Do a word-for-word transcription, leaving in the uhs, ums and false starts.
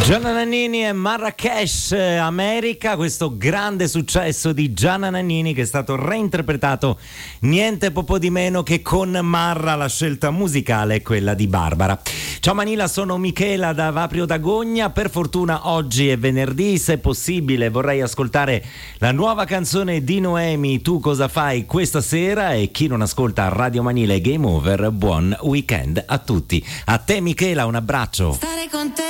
Gianna Nannini e Marrakesh, America, questo grande successo di Gianna Nannini che è stato reinterpretato niente po' di meno che con Marra. La scelta musicale è quella di Barbara. Ciao Manila, sono Michela da Vaprio d'Agogna. Per fortuna oggi è venerdì, se possibile vorrei ascoltare la nuova canzone di Noemi, Tu cosa fai questa sera, e chi non ascolta Radio Manila e Game Over, buon weekend a tutti. A te Michela, un abbraccio. Stare con te